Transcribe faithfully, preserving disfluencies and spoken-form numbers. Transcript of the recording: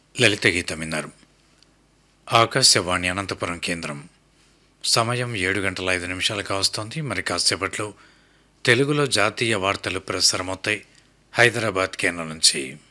లలిత గీతం విన్నారు. ఆకాశవాణి అనంతపురం కేంద్రం. సమయం ఏడు గంటల ఐదు నిమిషాలు కావస్తోంది. మరి కాసేపట్లో తెలుగులో జాతీయ వార్తలు ప్రసారమవుతాయి హైదరాబాద్ కేంద్రం నుంచి.